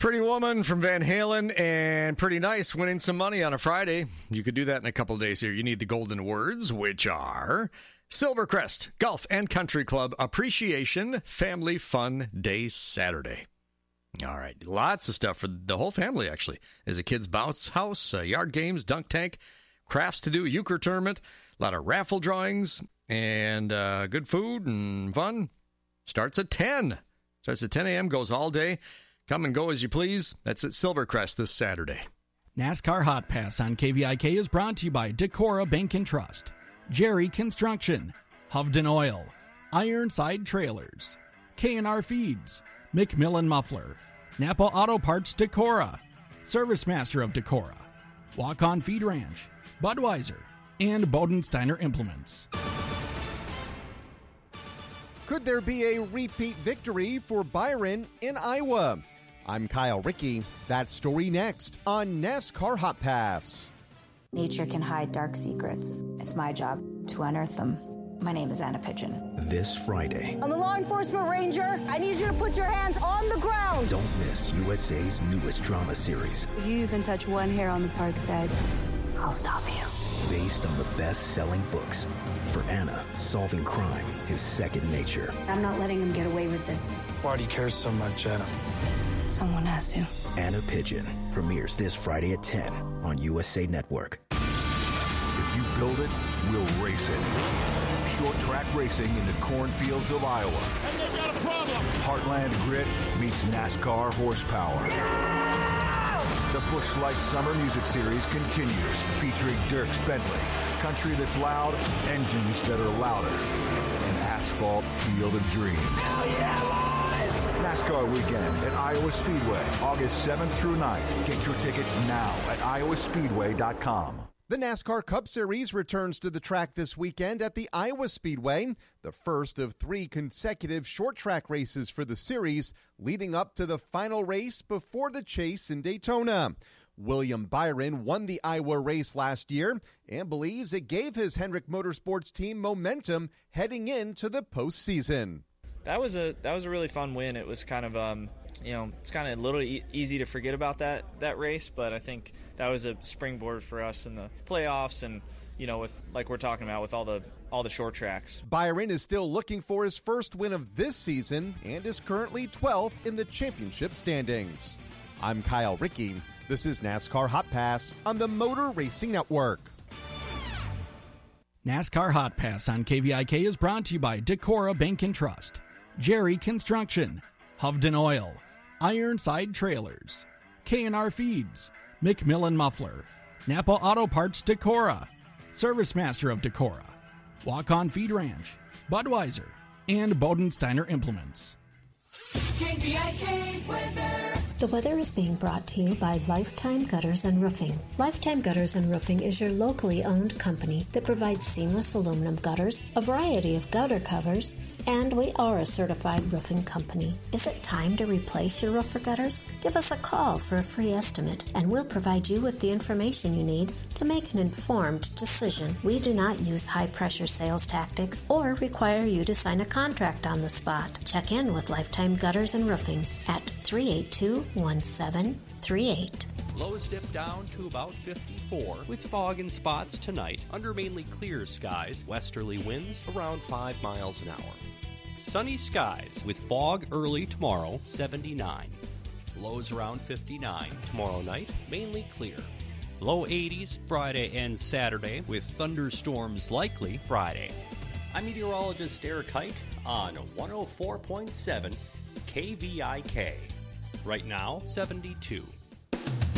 Pretty Woman from Van Halen and Pretty Nice winning some money on a Friday. You could do that in a couple of days here. You need the golden words, which are Silvercrest Golf and Country Club Appreciation Family Fun Day Saturday. All right, lots of stuff for the whole family, actually. There's a kid's bounce house, yard games, dunk tank, crafts to do, euchre tournament, a lot of raffle drawings, and good food and fun. Starts at 10. Starts at 10 a.m., goes all day. Come and go as you please. That's at Silvercrest this Saturday. NASCAR Hot Pass on KVIK is brought to you by Decorah Bank and Trust, Jerry Construction, Hovden Oil, Ironside Trailers, K&R Feeds, McMillan Muffler, Napa Auto Parts Decorah, Service Master of Decorah, Walk-On Feed Ranch, Budweiser, and Bodensteiner Implements. Could there be a repeat victory for Byron in Iowa? I'm Kyle Rickey. That story next on NASCAR Hot Pass. Nature can hide dark secrets. It's my job to unearth them. My name is Anna Pigeon. This Friday. I'm a law enforcement ranger. I need you to put your hands on the ground. Don't miss USA's newest drama series. If you even touch one hair on the park's head, I'll stop you. Based on the best-selling books. For Anna, solving crime is second nature. I'm not letting him get away with this. Why do you care so much, Anna? Someone has to. Anna Pigeon premieres this Friday at 10 on USA Network. If you build it, we'll race it. Short track racing in the cornfields of Iowa. And there's got a problem. Heartland Grit meets NASCAR horsepower. The Busch Light Summer Music Series continues, featuring Dierks Bentley, country that's loud, engines that are louder, an asphalt field of dreams. Hell yeah, boys! NASCAR Weekend at Iowa Speedway, August 7th through 9th. Get your tickets now at iowaspeedway.com. The NASCAR Cup Series returns to the track this weekend at the Iowa Speedway, the first of 3 consecutive short track races for the series, leading up to the final race before the chase in Daytona. William Byron won the Iowa race last year and believes it gave his Hendrick Motorsports team momentum heading into the postseason. That was a really fun win. It was kind of it's kind of a little easy to forget about that race, but I think that was a springboard for us in the playoffs, and with like we're talking about with all the short tracks. Byron is still looking for his first win of this season and is currently 12th in the championship standings. I'm Kyle Rickey. This is NASCAR Hot Pass on the Motor Racing Network. NASCAR Hot Pass on KVIK is brought to you by Decorah Bank and Trust, Jerry Construction, Hovden Oil, Ironside Trailers, K&R Feeds, McMillan Muffler, Napa Auto Parts Decorah, Service Master of Decorah, Walk-On Feed Ranch, Budweiser, and Bodensteiner Implements. KVIK weather. The weather is being brought to you by Lifetime Gutters and Roofing. Lifetime Gutters and Roofing is your locally owned company that provides seamless aluminum gutters, a variety of gutter covers, and we are a certified roofing company. Is it time to replace your roof or gutters? Give us a call for a free estimate, and we'll provide you with the information you need to make an informed decision. We do not use high-pressure sales tactics or require you to sign a contract on the spot. Check in with Lifetime Gutters and Roofing at 382-1738. Lows dip down to about 54 with fog and spots tonight under mainly clear skies. Westerly winds around 5 miles an hour. Sunny skies with fog early tomorrow, 79. Lows around 59 tomorrow night, mainly clear. Low 80s Friday and Saturday with thunderstorms likely Friday. I'm meteorologist Eric Hike on 104.7 KVIK. Right now, 72.